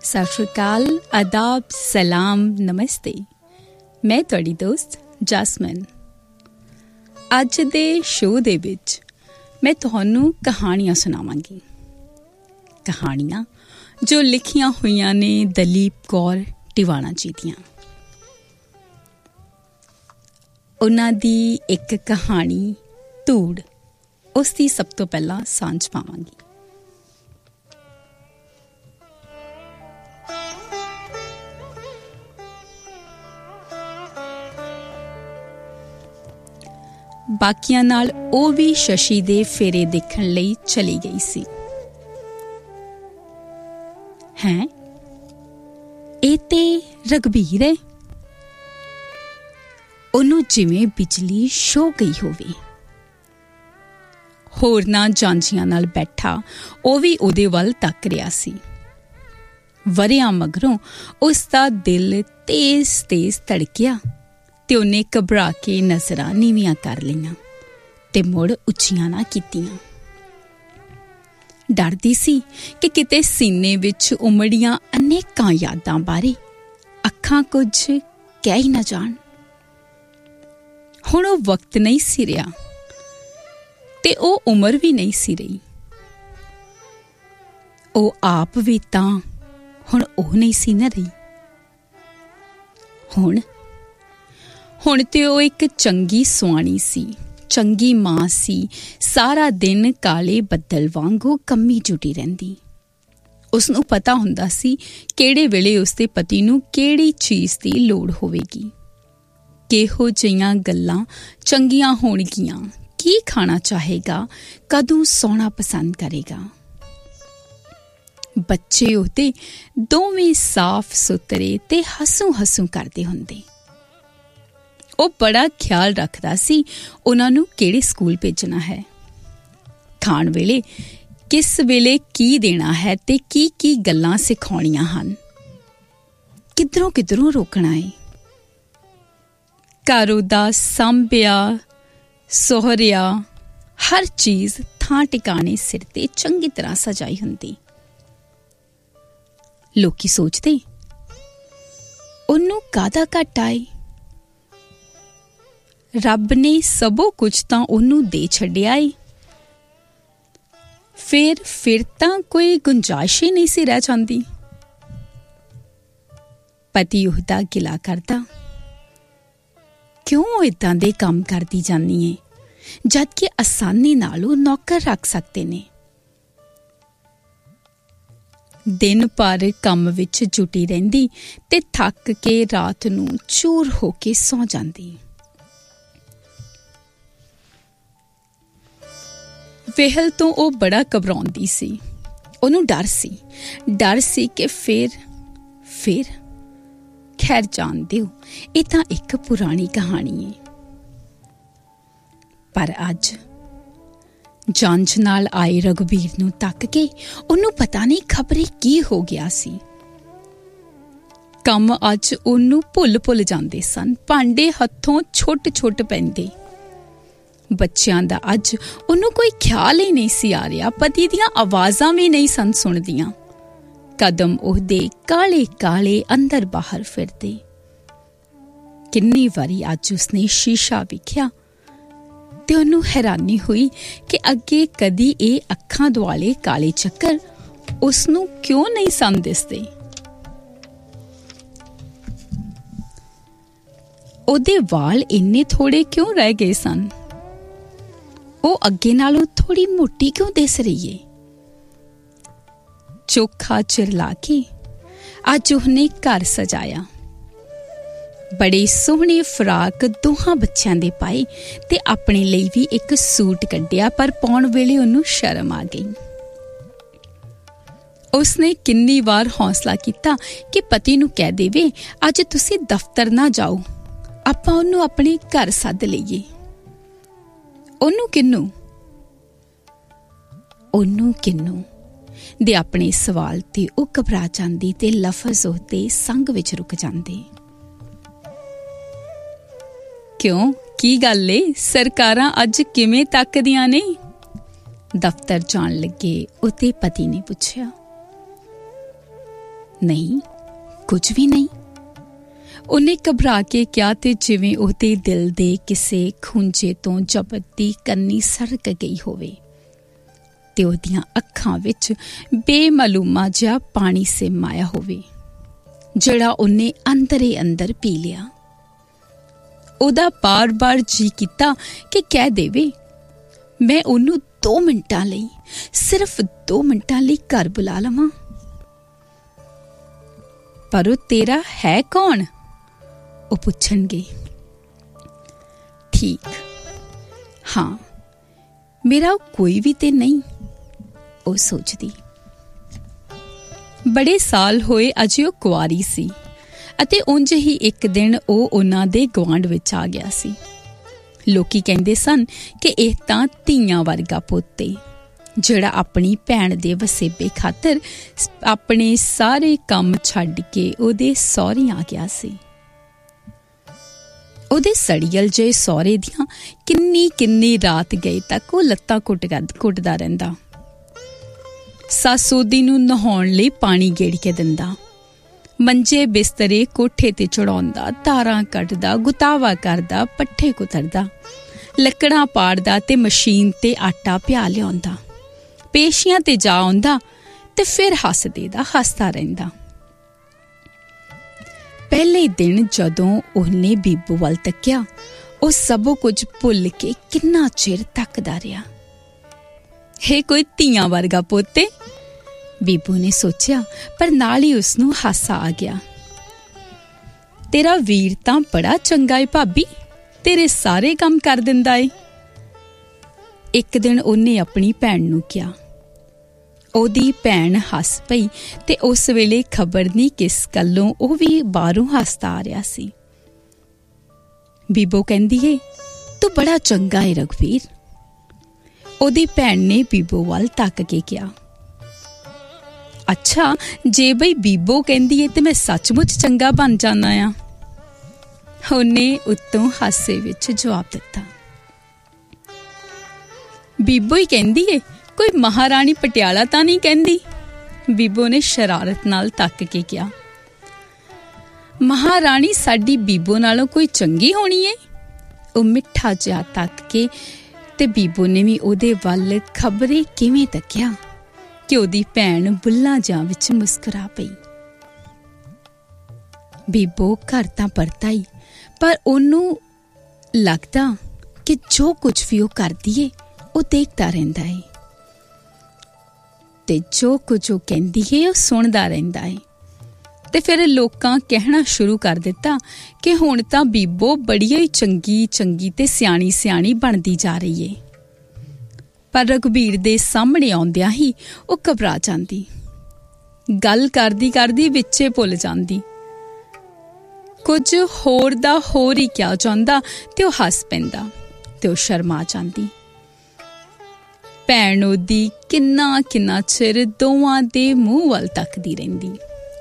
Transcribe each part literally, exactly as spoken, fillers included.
ਸਤਿ ਸ਼੍ਰੀ ਅਕਾਲ, ਆਦਾਬ, ਸਲਾਮ, ਨਮਸਤੇ। ਮੈਂ ਤੁਹਾਡੀ ਦੋਸਤ ਜਸਮਨ। ਅੱਜ ਦੇ ਸ਼ੋਅ ਦੇ ਵਿੱਚ ਮੈਂ ਤੁਹਾਨੂੰ ਕਹਾਣੀਆਂ ਸੁਣਾਵਾਂਗੀ। ਕਹਾਣੀਆਂ ਜੋ ਲਿਖੀਆਂ ਹੋਈਆਂ ਨੇ ਦਲੀਪ ਕੌਰ ਟਿਵਾਣਾ ਜੀ ਦੀਆਂ। ਉਹਨਾਂ ਦੀ ਇੱਕ ਕਹਾਣੀ ਧੂੜ, ਉਸ ਦੀ ਸਭ ਤੋਂ ਪਹਿਲਾਂ ਸਾਂਝ ਪਾਵਾਂਗੀ। ਬਾਕੀਆਂ ਨਾਲ ਉਹ ਵੀ ਸ਼ਸ਼ੀ ਦੇ ਫੇਰੇ ਦੇਖਣ ਲਈ ਚਲੀ ਗਈ ਸੀ। ਹੈਂ, ਇਹ ਤੇ ਰਘਬੀਰ ਹੈ। ਉਹਨੂੰ ਜਿਵੇਂ ਬਿਜਲੀ ਛੋ ਗਈ ਹੋਵੇ। ਹੋਰਨਾਂ ਜਾਂਝੀਆਂ ਨਾਲ ਬੈਠਾ ਉਹ ਵੀ ਉਹਦੇ ਵੱਲ ਤੱਕ ਰਿਹਾ ਸੀ। ਵਰ੍ਹਿਆਂ ਮਗਰੋਂ ਉਸ ਦਾ ਦਿਲ ਤੇਜ਼ ਤੇਜ਼ ਧੜਕਿਆ ਤੇ ਉਹਨੇ ਘਬਰਾ ਕੇ ਨਜ਼ਰਾਂ ਨੀਵੀਆਂ ਕਰ ਲਈਆਂ ਤੇ ਮੁੜ ਉੱਚੀਆਂ ਨਾ ਕੀਤੀਆਂ। ਡਰਦੀ ਸੀ ਕਿ ਕਿਤੇ ਸੀਨੇ ਵਿੱਚ ਉਮੜੀਆਂ ਅਨੇਕਾਂ ਯਾਦਾਂ ਬਾਰੇ ਅੱਖਾਂ ਕੁਝ ਕਹਿ ਹੀ ਨਾ ਜਾਣ। ਹੁਣ ਉਹ ਵਕਤ ਨਹੀਂ ਸੀ ਰਿਹਾ ਤੇ ਉਹ ਉਮਰ ਵੀ ਨਹੀਂ ਸੀ ਰਹੀ। ਉਹ ਆਪ ਵੀ ਤਾਂ ਹੁਣ ਉਹ ਨਹੀਂ ਸੀ ਨਾ ਰਹੀ। ਹੁਣ ਹੁਣ ਤੇ ਉਹ ਇੱਕ ਚੰਗੀ ਸੁਆਣੀ ਸੀ, ਚੰਗੀ ਮਾਂ ਸੀ। ਸਾਰਾ ਦਿਨ ਕਾਲੇ ਬੱਦਲ ਵਾਂਗੂ ਕੰਮੀ ਜੁਟੀ ਰਹਿੰਦੀ। ਉਸਨੂੰ ਪਤਾ ਹੁੰਦਾ ਸੀ ਕਿਹੜੇ ਵੇਲੇ ਉਸਦੇ ਪਤੀ ਨੂੰ ਕਿਹੜੀ ਚੀਜ਼ ਦੀ ਲੋੜ ਹੋਵੇਗੀ, ਕਿਹੋ ਜਿਹੀਆਂ ਗੱਲਾਂ ਚੰਗੀਆਂ ਹੋਣਗੀਆਂ, ਕੀ ਖਾਣਾ ਚਾਹੇਗਾ, ਕਦੋਂ ਸੌਣਾ ਪਸੰਦ ਕਰੇਗਾ। ਬੱਚੇ ਉਹਦੇ ਦੋਵੇਂ ਸਾਫ਼ ਸੁਥਰੇ ਤੇ ਹੱਸੂ ਹੱਸੂ ਕਰਦੇ ਹੁੰਦੇ। ਉਹ ਬੜਾ ਖਿਆਲ ਰੱਖਦਾ ਸੀ ਉਹਨਾਂ ਨੂੰ ਕਿਹੜੇ ਸਕੂਲ ਭੇਜਣਾ ਹੈ, ਖਾਣ ਵੇਲੇ ਕਿਸ ਵੇਲੇ ਕੀ ਦੇਣਾ ਹੈ ਤੇ ਕੀ ਕੀ ਗੱਲਾਂ ਸਿਖਾਉਣੀਆਂ ਹਨ, ਕਿੱਧਰੋਂ ਕਿੱਧਰੋਂ ਰੋਕਣਾ ਹੈ। ਘਰ ਉਹਦਾ ਸਾਂਭਿਆ ਸੋਹਰਿਆ ਹਰ ਚੀਜ਼ ਥਾਂ ਟਿਕਾਣੇ ਸਿਰ ਤੇ ਚੰਗੀ ਤਰ੍ਹਾਂ ਸਜਾਈ ਹੁੰਦੀ। ਲੋਕੀ ਸੋਚਦੇ ਉਹਨੂੰ ਕਾਹਦਾ ਘਾਟਾ ਏ। ਰੱਬ ਨੇ ਸਭੋ ਕੁਝ ਤਾਂ ਉਹਨੂੰ ਦੇ ਛੱਡਿਆ ਏ। ਫਿਰ ਫਿਰ ਤਾਂ ਕੋਈ ਗੁੰਜਾਇਸ਼ ਹੀ ਨਹੀਂ ਸੀ ਰਹਿ ਜਾਂਦੀ। ਪਤੀ ਉਹਦਾ ਗਿਲਾ ਕਰਦਾ, ਕਿਉਂ ਏਦਾਂ ਦੇ ਕੰਮ ਕਰਦੀ ਜਾਂਦੀ ਏ ਜਦ ਕਿ ਆਸਾਨੀ ਨਾਲ ਉਹ ਨੌਕਰ ਰੱਖ ਸਕਦੇ ਨੇ। ਦਿਨ ਭਰ ਕੰਮ ਵਿੱਚ ਜੁਟੀ ਰਹਿੰਦੀ ਤੇ ਥੱਕ ਕੇ ਰਾਤ ਨੂੰ ਚੂਰ ਹੋ ਕੇ ਸੌਂ ਜਾਂਦੀ। ਵੇਹਲ ਤੋਂ ਉਹ ਬੜਾ ਘਬਰਾਉਂਦੀ ਸੀ। ਉਹਨੂੰ ਡਰ ਸੀ ਡਰ ਸੀ ਕਿ ਫਿਰ ਫਿਰ ਖੈਰ ਜਾਣ ਦਿਓ, ਇਹ ਤਾਂ ਇੱਕ ਪੁਰਾਣੀ ਕਹਾਣੀ ਹੈ। ਪਰ ਅੱਜ ਜਾਂਚ ਨਾਲ ਆਏ ਰਘਬੀਰ ਨੂੰ ਤੱਕ ਕੇ ਉਹਨੂੰ ਪਤਾ ਨਹੀਂ ਖਬਰੇ ਕੀ ਹੋ ਗਿਆ ਸੀ। ਕੰਮ ਅੱਜ ਉਹਨੂੰ ਭੁੱਲ ਭੁੱਲ ਜਾਂਦੇ ਸਨ। ਭਾਂਡੇ ਹੱਥੋਂ ਛੁੱਟ ਛੁੱਟ ਪੈਂਦੇ। ਬੱਚਿਆਂ ਦਾ ਅੱਜ ਉਹਨੂੰ ਕੋਈ ਖਿਆਲ ਹੀ ਨਹੀਂ ਸੀ ਆ ਰਿਹਾ। ਪਤੀ ਦੀਆਂ ਆਵਾਜ਼ਾਂ ਵੀ ਨਹੀਂ ਸਨ ਸੁਣਦੀਆਂ। ਕਦਮ ਉਹਦੇ ਕਾਲੇ ਕਾਲੇ ਅੰਦਰ ਬਾਹਰ ਫਿਰਦੇ। ਕਿੰਨੀ ਵਾਰੀ ਅੱਜ ਉਸਨੇ ਸ਼ੀਸ਼ਾ ਵੇਖਿਆ ਤੇ ਉਹਨੂੰ ਹੈਰਾਨੀ ਹੋਈ ਕਿ ਅੱਗੇ ਕਦੀ ਇਹ ਅੱਖਾਂ ਦੁਆਲੇ ਕਾਲੇ ਚੱਕਰ ਉਸਨੂੰ ਕਿਉਂ ਨਹੀਂ ਸਨ ਦਿਸਦੇ। ਉਹਦੇ ਵਾਲ ਇੰਨੇ ਥੋੜੇ ਕਿਉਂ ਰਹਿ ਗਏ ਸਨ। ਉਹ ਅੱਗੇ ਨਾਲੋਂ ਥੋੜੀ ਮੋਟੀ ਕਿਉਂ ਦਿਸ ਰਹੀ ਏ। ਚੋਖਾ ਚਿਰਲਾ ਕੇ ਅੱਜ ਉਹਨੇ ਘਰ ਸਜਾਇਆ। ਬੜੇ ਸੋਹਣੇ ਫਰਾਕ ਦੋਹਾਂ ਬੱਚਿਆਂ ਦੇ ਪਾਏ ਤੇ ਆਪਣੇ ਲਈ ਵੀ ਇੱਕ ਸੂਟ ਕੱਢਿਆ, ਪਰ ਪਾਉਣ ਵੇਲੇ ਉਹਨੂੰ ਸ਼ਰਮ ਆ ਗਈ। ਉਸਨੇ ਕਿੰਨੀ ਵਾਰ ਹੌਸਲਾ ਕੀਤਾ ਕਿ ਪਤੀ ਨੂੰ ਕਹਿ ਦੇਵੇ, ਅੱਜ ਤੁਸੀਂ ਦਫ਼ਤਰ ਨਾ ਜਾਓ, ਆਪਾਂ ਉਹਨੂੰ ਆਪਣੇ ਘਰ ਸੱਦ ਲਈਏ। ਉਹਨੂੰ ਕਿਹਨੂੰ ਉਹਨੂੰ ਕਿਹਨੂੰ ਦੇ ਆਪਣੇ ਸਵਾਲ ਤੇ ਉਹ ਘਬਰਾ ਜਾਂਦੀ ਤੇ ਲਫ਼ਜ਼ ਉਹਦੇ ਸੰਗ ਵਿੱਚ ਰੁਕ ਜਾਂਦੇ। ਕਿਉਂ, ਕੀ ਗੱਲ ਏ, ਸਰਕਾਰਾਂ ਅੱਜ ਕਿਵੇਂ ਤੱਕਦੀਆਂ ਨੇ? ਦਫ਼ਤਰ ਜਾਣ ਲੱਗੇ ਉਹਦੇ ਪਤੀ ਨੇ ਪੁੱਛਿਆ। ਨਹੀਂ, ਕੁਝ ਵੀ ਨਹੀਂ, ਉਹਨੇ ਘਬਰਾ ਕੇ ਕਿਹਾ ਤੇ ਜਿਵੇਂ ਉਹਦੇ ਦਿਲ ਦੇ ਕਿਸੇ ਖੂੰਜੇ ਤੋਂ ਜ਼ਬਰ ਦੀ ਕੰਨੀ ਸਰਕ ਗਈ ਹੋਵੇ ਤੇ ਉਹਦੀਆਂ ਅੱਖਾਂ ਵਿੱਚ ਬੇਮਾਲੂਮਾ ਜਿਹਾ ਪਾਣੀ ਸਿਮਾਇਆ ਹੋਵੇ, ਜਿਹੜਾ ਉਹਨੇ ਅੰਦਰੇ ਅੰਦਰ ਪੀ ਲਿਆ। ਉਹਦਾ ਬਾਰ-ਬਾਰ ਜੀ ਕੀਤਾ ਕਿ ਕਹਿ ਦੇਵੇ, ਮੈਂ ਉਹਨੂੰ ਦੋ ਮਿੰਟਾਂ ਲਈ, ਸਿਰਫ ਦੋ ਮਿੰਟਾਂ ਲਈ ਘਰ ਬੁਲਾ ਲਵਾਂ। ਪਰ ਉਹ ਤੇਰਾ ਹੈ ਕੌਣ? ਉਹ ਪੁੱਛਣਗੇ। ਠੀਕ, ਹਾਂ, ਮੇਰਾ ਕੋਈ ਵੀ ਤੇ ਨਹੀਂ, ਉਹ ਸੋਚਦੀ। ਬੜੇ ਸਾਲ ਹੋਏ ਅਜੇ ਉਹ ਕੁਆਰੀ ਸੀ ਅਤੇ ਉਂਝ ਹੀ ਇੱਕ ਦਿਨ ਉਹ ਉਹਨਾਂ ਦੇ ਗੁਆਂਢ ਵਿੱਚ ਆ ਗਿਆ ਸੀ। ਲੋਕੀ ਕਹਿੰਦੇ ਸਨ ਕਿ ਇਹ ਤਾਂ ਧੀਆਂ ਵਰਗਾ ਪੁੱਤ ਏ, ਜਿਹੜਾ ਆਪਣੀ ਭੈਣ ਦੇ ਵਸੇਬੇ ਖਾਤਰ ਆਪਣੇ ਸਾਰੇ ਕੰਮ ਛੱਡ ਕੇ ਉਹਦੇ ਸਹੁਰੇ ਆ ਗਿਆ ਸੀ। ਉਹਦੇ ਸੜੀਅਲ ਜਿਹੇ ਸਹੁਰੇ ਦੀਆਂ ਕਿੰਨੀ ਕਿੰਨੀ ਰਾਤ ਗਏ ਤੱਕ ਉਹ ਲੱਤਾਂ ਕੁੱਟ ਕੁੱਟਦਾ ਰਹਿੰਦਾ। ਸੱਸ ਉਹਦੀ ਨੂੰ ਨਹਾਉਣ ਲਈ ਪਾਣੀ ਗੇੜ ਕੇ ਦਿੰਦਾ, ਮੰਜੇ ਬਿਸਤਰੇ ਕੋਠੇ ਤੇ ਚੜਾਉਂਦਾ, ਤਾਰਾਂ ਕੱਢਦਾ, ਗੁਤਾਵਾ ਕਰਦਾ, ਪੱਠੇ ਕੁਤਰਦਾ, ਲੱਕੜਾਂ ਪਾੜਦਾ ਤੇ ਮਸ਼ੀਨ ਤੇ ਆਟਾ ਪਿਆ ਲਿਆਉਂਦਾ, ਪੇਸ਼ੀਆਂ ਤੇ ਜਾ ਆਉਂਦਾ ਤੇ ਫਿਰ ਹੱਸਦੇ ਦਾ ਹੱਸਦਾ ਰਹਿੰਦਾ। ਪਹਿਲੇ ਦਿਨ ਜਦੋਂ ਉਹਨੇ ਬੀਬੋ ਵੱਲ ਤੱਕਿਆ, ਉਹ ਸਭੋ ਕੁਝ ਭੁੱਲ ਕੇ ਕਿੰਨਾ ਚਿਰ ਤੱਕਦਾ ਰਿਹਾ। ਇਹ ਕੋਈ ਧੀਆਂ ਵਰਗਾ ਪੁੱਤ ਏ, ਬੀਬੋ ਨੇ ਸੋਚਿਆ, ਪਰ ਨਾਲ ਹੀ ਉਸਨੂੰ ਹਾਸਾ ਆ ਗਿਆ। ਤੇਰਾ ਵੀਰ ਤਾਂ ਬੜਾ ਚੰਗਾ ਏ ਭਾਬੀ, ਤੇਰੇ ਸਾਰੇ ਕੰਮ ਕਰ ਦਿੰਦਾ ਏ। ਇੱਕ ਦਿਨ ਉਹਨੇ ਆਪਣੀ ਭੈਣ ਨੂੰ ਕਿਹਾ। ਉਹਦੀ ਭੈਣ ਹੱਸ ਪਈ ਤੇ ਉਸ ਵੇਲੇ ਖਬਰ ਨਹੀਂ ਕਿਸ ਗੱਲੋਂ ਉਹ ਵੀ ਬਾਹਰੋਂ ਹੱਸਦਾ ਆ ਰਿਹਾ ਸੀ। ਬੀਬੋ ਕਹਿੰਦੀ ਏ, ਤੂੰ ਬੜਾ ਚੰਗਾ ਏ ਰਘਵੀਰ। ਉਹਦੀ ਭੈਣ ਨੇ ਬੀਬੋ ਵੱਲ ਤੱਕ ਕੇ ਕਿਹਾ। ਅੱਛਾ, ਜੇ ਬਈ ਬੀਬੋ ਕਹਿੰਦੀ ਏ ਤੇ ਮੈਂ ਸੱਚਮੁੱਚ ਚੰਗਾ ਬਣ ਜਾਣਾ ਆ, ਉਹਨੇ ਉੱਤੋਂ ਹਾਸੇ ਵਿੱਚ ਜਵਾਬ ਦਿੱਤਾ। ਬੀਬੋ ਹੀ ਕਹਿੰਦੀ ਏ, ਕੋਈ ਮਹਾਰਾਣੀ ਪਟਿਆਲਾ ਤਾਂ ਨਹੀਂ ਕਹਿੰਦੀ? ਬੀਬੋ ਨੇ ਸ਼ਰਾਰਤ ਨਾਲ ਤੱਕ ਕੇ ਕਿਹਾ। ਮਹਾਰਾਣੀ ਸਾਡੀ ਬੀਬੋ ਨਾਲੋਂ ਕੋਈ ਚੰਗੀ ਹੋਣੀ ਏ? ਉਹ ਮਿੱਠਾ ਜਿਹਾ ਤੱਕ ਕੇ ਤੇ ਬੀਬੋ ਨੇ ਵੀ ਉਹਦੇ ਵੱਲ ਖਬਰੇ ਕਿਵੇਂ ਤੱਕਿਆ ਕਿ ਉਹਦੀ ਭੈਣ ਬੁੱਲਾਂ ਜਾਂ ਵਿੱਚ ਮੁਸਕਰਾ ਪਈ। ਬੀਬੋ ਘਰ ਤਾਂ ਪਰਤਾ ਹੀ, ਪਰ ਉਹਨੂੰ ਲੱਗਦਾ ਕਿ ਜੋ ਕੁਝ ਵੀ ਉਹ ਕਰਦੀ ਏ ਉਹ ਦੇਖਦਾ ਰਹਿੰਦਾ ਏ ਤੇ ਜੋ ਕੁਝ ਉਹ ਕਹਿੰਦੀ ਏ ਉਹ ਸੁਣਦਾ ਰਹਿੰਦਾ ਏ। ਤੇ ਫਿਰ ਲੋਕਾਂ ਕਹਿਣਾ ਸ਼ੁਰੂ ਕਰ ਦਿੱਤਾ ਕਿ ਹੁਣ ਤਾਂ ਬੀਬੋ ਬੜੀ ਹੀ ਚੰਗੀ ਚੰਗੀ ਤੇ ਸਿਆਣੀ ਸਿਆਣੀ ਬਣਦੀ ਜਾ ਰਹੀ ਏ। ਪਰ ਰਘਬੀਰ ਦੇ ਸਾਹਮਣੇ ਆਉਂਦਿਆਂ ਹੀ ਉਹ ਘਬਰਾ ਜਾਂਦੀ, ਗੱਲ ਕਰਦੀ ਕਰਦੀ ਵਿੱਚੇ ਭੁੱਲ ਜਾਂਦੀ, ਕੁਝ ਹੋਰ ਦਾ ਹੋਰ ਹੀ ਕਿਹਾ ਜਾਂਦਾ ਤੇ ਉਹ ਹੱਸ ਪੈਂਦਾ ਤੇ ਉਹ ਸ਼ਰਮਾ ਜਾਂਦੀ। ਭੈਣ ਉਹਦੀ ਕਿੰਨਾ ਕਿੰਨਾ ਚਿਰ ਦੋਵਾਂ ਦੇ ਮੂੰਹ ਵੱਲ ਤੱਕਦੀ ਰਹਿੰਦੀ।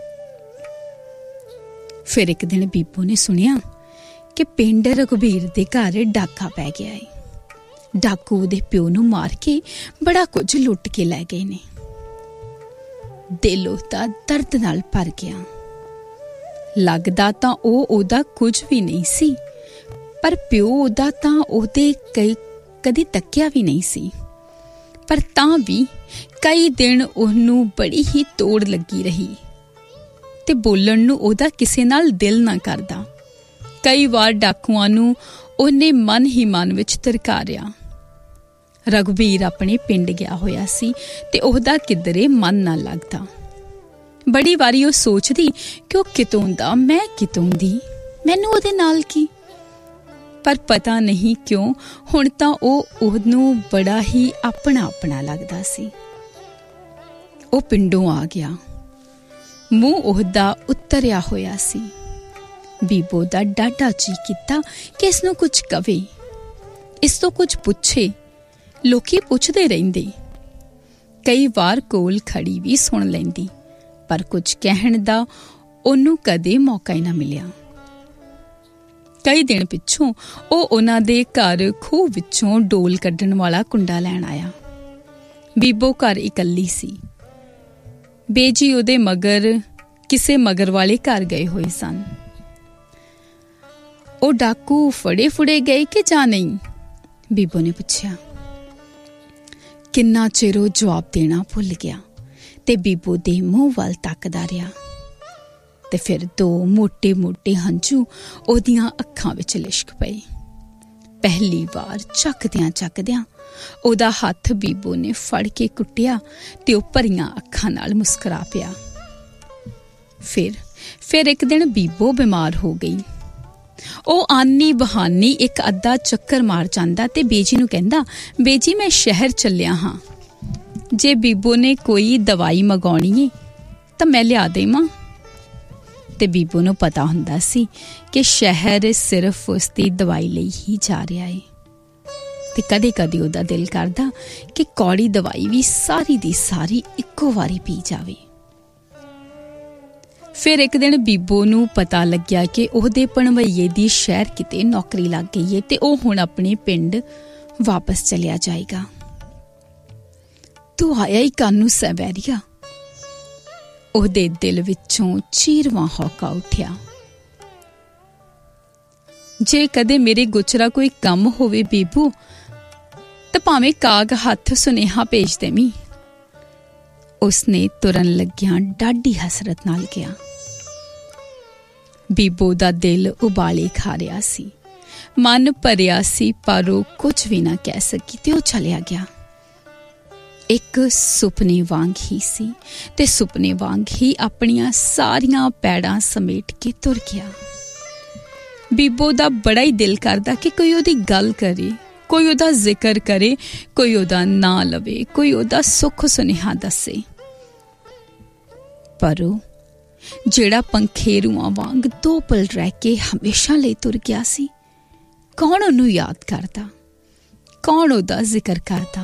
ਫਿਰ ਇੱਕ ਦਿਨ ਬੀਬੋ ਨੇ ਸੁਣਿਆ ਕਿ ਪਿੰਡ ਰਘਬੀਰ ਦੇ ਘਰ ਡਾਕਾ ਪੈ ਗਿਆ ਏ। ਡਾਕੂ ਉਹਦੇ ਪਿਓ ਨੂੰ ਮਾਰ ਕੇ ਬੜਾ ਕੁਝ ਲੁੱਟ ਕੇ ਲੈ ਗਏ ਨੇ। ਦਿਲ ਉਹਦਾ ਦਰਦ ਨਾਲ ਭਰ ਗਿਆ। ਲੱਗਦਾ ਤਾਂ ਉਹ ਉਹਦਾ ਕੁਝ ਵੀ ਨਹੀਂ ਸੀ, ਪਰ ਪਿਓ ਉਹਦਾ ਤਾਂ ਉਹਦੇ ਕਈ ਕਦੀ ਤੱਕਿਆ ਵੀ ਨਹੀਂ ਸੀ। ਪਰ ਤਾਂ ਵੀ ਕਈ ਦਿਨ ਉਹਨੂੰ ਬੜੀ ਹੀ ਤੋੜ ਲੱਗੀ ਰਹੀ ਤੇ ਬੋਲਣ ਨੂੰ ਉਹਦਾ ਕਿਸੇ ਨਾਲ ਦਿਲ ਨਾ ਕਰਦਾ। ਕਈ ਵਾਰ ਡਾਕੂਆਂ ਨੂੰ ਉਹਨੇ ਮਨ ਹੀ ਮਨ ਵਿੱਚ ਧਰਕਾਰਿਆ। ਰਘਬੀਰ ਆਪਣੇ ਪਿੰਡ ਗਿਆ ਹੋਇਆ ਸੀ ਤੇ ਉਹਦਾ ਕਿਧਰੇ ਮਨ ਨਾ ਲੱਗਦਾ। ਬੜੀ ਵਾਰੀ ਉਹ ਸੋਚਦੀ ਕਿ ਉਹ ਕਿਤੋਂ ਦਾ, ਮੈਂ ਕਿਤੋਂ ਦੀ, ਮੈਨੂੰ ਉਹਦੇ ਨਾਲ ਕੀ। ਪਰ ਪਤਾ ਨਹੀਂ ਕਿਉਂ ਹੁਣ ਤਾਂ ਉਹ ਉਹਨੂੰ ਬੜਾ ਹੀ ਆਪਣਾ ਆਪਣਾ ਲੱਗਦਾ ਸੀ। ਉਹ ਪਿੰਡੋਂ ਆ ਗਿਆ, ਮੂੰਹ ਉਹਦਾ ਉਤਰਿਆ ਹੋਇਆ ਸੀ। ਬੀਬੋ ਦਾ ਡਾਢਾ ਜੀ ਕੀਤਾ ਕਿ ਇਸ ਨੂੰ ਕੁਝ ਕਵੇ, ਇਸ ਤੋਂ ਕੁਝ ਪੁੱਛੇ। ਲੋਕੀ ਪੁੱਛਦੇ ਰਹਿੰਦੇ, ਕਈ ਵਾਰ ਕੋਲ ਖੜੀ ਵੀ ਸੁਣ ਲੈਂਦੀ, ਪਰ ਕੁਝ ਕਹਿਣ ਦਾ ਉਹਨੂੰ ਕਦੇ ਮੌਕਾ ਹੀ ਨਾ ਮਿਲਿਆ। ਕਈ ਦਿਨ ਪਿੱਛੋਂ ਉਹ ਉਹਨਾਂ ਦੇ ਘਰ ਖੂਹ ਵਿੱਚੋਂ ਡੋਲ ਕੱਢਣ ਵਾਲਾ ਕੁੰਡਾ ਲੈਣ ਆਇਆ। ਬੀਬੋ ਘਰ ਇਕੱਲੀ ਸੀ। ਬੇਜੀ ਉਹਦੇ ਮਗਰ ਕਿਸੇ ਮਗਰ ਵਾਲੇ ਘਰ ਗਏ ਹੋਏ ਸਨ। ਉਹ ਡਾਕੂ ਫੜੇ ਫੁੜੇ ਗਏ ਕਿ ਜਾਂ ਨਹੀਂ? ਬੀਬੋ ਨੇ ਪੁੱਛਿਆ। ਕਿੰਨਾ ਚਿਰ ਉਹ ਜਵਾਬ ਦੇਣਾ ਭੁੱਲ ਗਿਆ ਤੇ ਬੀਬੋ ਦੇ ਮੂੰਹ ਵੱਲ ਤੱਕਦਾ ਰਿਹਾ ਤੇ ਫਿਰ ਦੋ ਮੋਟੇ ਮੋਟੇ ਹੰਝੂ ਉਹਦੀਆਂ ਅੱਖਾਂ ਵਿੱਚ ਲਿਸ਼ਕ ਪਏ। ਪਹਿਲੀ ਵਾਰ ਚੱਕਦਿਆਂ ਚੱਕਦਿਆਂ ਉਹਦਾ ਹੱਥ ਬੀਬੋ ਨੇ ਫੜ ਕੇ ਕੁੱਟਿਆ ਤੇ ਉਹ ਭਰੀਆਂ ਅੱਖਾਂ ਨਾਲ ਮੁਸਕਰਾ ਪਿਆ। ਫਿਰ ਫਿਰ ਇੱਕ ਦਿਨ ਬੀਬੋ ਬਿਮਾਰ ਹੋ ਗਈ। ਉਹ ਆਨੀ ਬਹਾਨੀ ਇੱਕ ਅੱਧਾ ਚੱਕਰ ਮਾਰ ਜਾਂਦਾ ਤੇ ਬੇਜੀ ਨੂੰ ਕਹਿੰਦਾ, ਬੇਜੀ ਮੈਂ ਸ਼ਹਿਰ ਚੱਲਿਆ ਹਾਂ, ਜੇ ਬੀਬੋ ਨੇ ਕੋਈ ਦਵਾਈ ਮੰਗਾਉਣੀ ਏ ਤਾਂ ਮੈਂ ਲਿਆ ਦੇਵਾਂ। ਤੇ ਬੀਬੋ ਨੂੰ ਪਤਾ ਹੁੰਦਾ ਸੀ ਕਿ ਸ਼ਹਿਰ ਸਿਰਫ ਉਸਦੀ ਦਵਾਈ ਲਈ ਹੀ ਜਾ ਰਿਹਾ ਏ ਤੇ ਕਦੇ ਕਦੇ ਉਹਦਾ ਦਿਲ ਕਰਦਾ ਕਿ ਕੌੜੀ ਦਵਾਈ ਵੀ ਸਾਰੀ ਦੀ ਸਾਰੀ ਇੱਕੋ ਵਾਰੀ ਪੀ ਜਾਵੇ। ਫਿਰ ਇੱਕ ਦਿਨ ਬੀਬੋ ਨੂੰ ਪਤਾ ਲੱਗਿਆ ਕਿ ਉਹਦੇ ਭਣਵਈਏ ਦੀ ਸ਼ਹਿਰ ਕਿਤੇ ਨੌਕਰੀ ਲੱਗ ਗਈ ਏ ਤੇ ਉਹ ਹੁਣ ਆਪਣੇ ਪਿੰਡ ਵਾਪਸ ਚਲਿਆ ਜਾਏਗਾ। ਤੂੰ ਆਇਆ ਹੀ ਕਾਨੂੰ ਸਵੈਰੀਆ? ਉਹਦੇ ਦਿਲ ਵਿੱਚੋਂ ਚੀਰਵਾਂ ਹੌਕਾ ਉੱਠਿਆ। ਜੇ ਕਦੇ ਮੇਰੇ ਗੁਚਰਾ ਕੋਈ ਕੰਮ ਹੋਵੇ ਬੀਬੂ ਤਾਂ ਭਾਵੇਂ ਕਾਗ ਹੱਥ ਸੁਨੇਹਾ ਭੇਜ ਦੇਵੀਂ। ਉਸਨੇ ਤੁਰਨ ਲੱਗਿਆਂ ਡਾਢੀ ਹਸਰਤ ਨਾਲ ਕਿਹਾ। ਬੀਬੋ ਦਾ ਦਿਲ ਉਬਾਲੇ ਖਾ ਰਿਹਾ ਸੀ, ਮਨ ਭਰਿਆ ਸੀ, ਪਰ ਉਹ ਕੁਝ ਵੀ ਨਾ ਕਹਿ ਸਕੀ ਤੇ ਉਹ ਚਲਿਆ ਗਿਆ। ਇੱਕ ਸੁਪਨੇ ਵਾਂਗ ਹੀ ਸੀ ਤੇ ਸੁਪਨੇ ਵਾਂਗ ਹੀ ਆਪਣੀਆਂ ਸਾਰੀਆਂ ਪੈੜਾਂ ਸਮੇਟ ਕੇ ਤੁਰ ਗਿਆ। ਬੀਬੋ ਦਾ ਬੜਾ ਹੀ ਦਿਲ ਕਰਦਾ ਕਿ ਕੋਈ ਉਹਦੀ ਗੱਲ ਕਰੇ, ਕੋਈ ਉਹਦਾ ਜ਼ਿਕਰ ਕਰੇ, ਕੋਈ ਉਹਦਾ ਨਾਂ ਲਵੇ, ਕੋਈ ਉਹਦਾ ਸੁੱਖ ਸੁਨੇਹਾ ਦੱਸੇ। ਪਰ ਉਹ ਜਿਹੜਾ ਪੰਖੇਰੂਆਂ ਵਾਂਗ ਦੋ ਪਲ ਰਹਿ ਕੇ ਹਮੇਸ਼ਾ ਲਈ ਤੁਰ ਗਿਆ ਸੀ, ਕੌਣ ਉਹਨੂੰ ਯਾਦ ਕਰਦਾ, ਕੌਣ ਉਹਦਾ ਜ਼ਿਕਰ ਕਰਦਾ?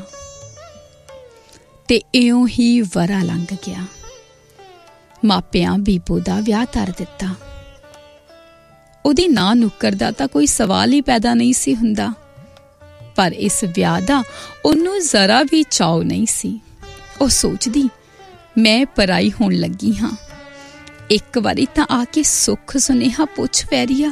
ਤੇ ਇਉਂ ਹੀ ਵਰਾ ਲੰਘ ਗਿਆ। ਮਾਪਿਆਂ ਬੀਬੋ ਦਾ ਵਿਆਹ ਧਰ ਦਿੱਤਾ। ਉਹਦੀ ਨਾਂ ਨੁੱਕਰ ਦਾ ਤਾਂ ਕੋਈ ਸਵਾਲ ਹੀ ਪੈਦਾ ਨਹੀਂ ਸੀ ਹੁੰਦਾ, ਪਰ ਇਸ ਵਿਆਹ ਦਾ ਉਹਨੂੰ ਜ਼ਰਾ ਵੀ ਚਾਅ ਨਹੀਂ ਸੀ। ਉਹ ਸੋਚਦੀ, ਮੈਂ ਪਰਾਈ ਹੋਣ ਲੱਗੀ ਹਾਂ, ਇੱਕ ਵਾਰੀ ਤਾਂ ਆ ਕੇ ਸੁੱਖ ਸੁਨੇਹਾ ਪੁੱਛ ਵੈਰੀਆ।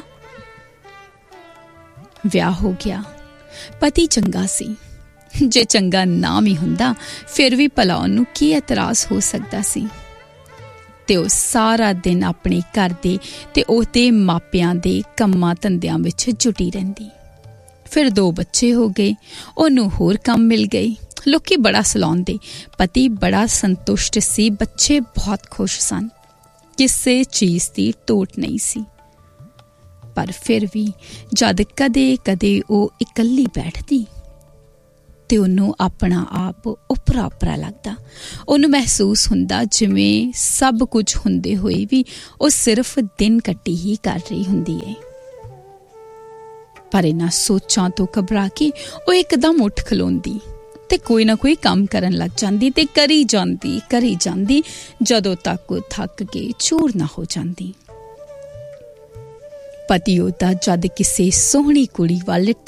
ਵਿਆਹ ਹੋ ਗਿਆ। ਪਤੀ ਚੰਗਾ ਸੀ, ਜੇ ਚੰਗਾ ਨਾ ਵੀ ਹੁੰਦਾ ਫਿਰ ਵੀ ਭਲਾ ਉਹਨੂੰ ਕੀ ਇਤਰਾਜ਼ ਹੋ ਸਕਦਾ ਸੀ। ਤੇ ਉਹ ਸਾਰਾ ਦਿਨ ਆਪਣੇ ਘਰ ਦੇ ਤੇ ਉਹਦੇ ਮਾਪਿਆਂ ਦੇ ਕੰਮਾਂ ਧੰਦਿਆਂ ਵਿੱਚ ਜੁਟੀ ਰਹਿੰਦੀ। ਫਿਰ ਦੋ ਬੱਚੇ ਹੋ ਗਏ, ਉਹਨੂੰ ਹੋਰ ਕੰਮ ਮਿਲ ਗਏ। ਲੋਕੀ ਬੜਾ ਸਲਾਹੁੰਦੇ, ਪਤੀ ਬੜਾ ਸੰਤੁਸ਼ਟ ਸੀ, ਬੱਚੇ ਬਹੁਤ ਖੁਸ਼ ਸਨ, ਕਿਸੇ ਚੀਜ਼ ਦੀ ਤੋਟ ਨਹੀਂ ਸੀ। ਪਰ ਫਿਰ ਵੀ ਜਦ ਕਦੇ ਕਦੇ ਉਹ ਇਕੱਲੀ ਬੈਠਦੀ ਤੇ ਉਹਨੂੰ ਆਪਣਾ ਆਪ ਉਪਰਾ ਉਪਰਾ ਲੱਗਦਾ। ਉਹਨੂੰ ਮਹਿਸੂਸ ਹੁੰਦਾ ਜਿਵੇਂ ਸਭ ਕੁਝ ਹੁੰਦੇ ਹੋਏ ਵੀ ਉਹ ਸਿਰਫ ਦਿਨ ਕੱਟੀ ਹੀ ਕਰ ਰਹੀ ਹੁੰਦੀ ਹੈ। ਪਰ ਇਹਨਾਂ ਸੋਚਾਂ ਤੋਂ ਘਬਰਾ ਕੇ ਉਹ ਇੱਕਦਮ ਉੱਠ ਖਲੋਂਦੀ ਤੇ ਕੋਈ ਨਾ ਕੋਈ ਕੰਮ ਕਰਨ ਲੱਗ ਜਾਂਦੀ ਤੇ ਕਰੀ ਜਾਂਦੀ ਕਰੀ ਜਾਂਦੀ ਜਦੋਂ ਤੱਕ ਉਹ ਥੱਕ ਕੇ ਚੂਰ ਨਾ ਹੋ ਜਾਂਦੀ। ਪਤੀ ਉਹਦਾ ਜਦ ਕਿਸੇ ਸੋਹਣੀ ਕੁੜੀ ਵੱਲ